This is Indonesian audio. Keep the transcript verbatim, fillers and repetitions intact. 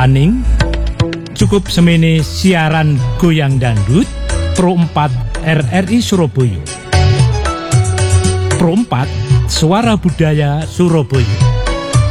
Taning cukup semene siaran goyang dangdut Pro empat R R I Surabaya. Pro empat Suara Budaya Surabaya.